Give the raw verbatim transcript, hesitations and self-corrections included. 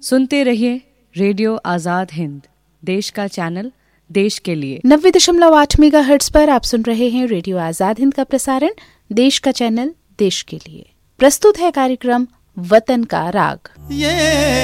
सुनते रहिए रेडियो आजाद हिंद, देश का चैनल, देश के लिए। नब्बे दशमलव आठ मेगा हर्ट्ज पर आप सुन रहे हैं रेडियो आजाद हिंद का प्रसारण, देश का चैनल, देश के लिए। प्रस्तुत है कार्यक्रम वतन का राग। ये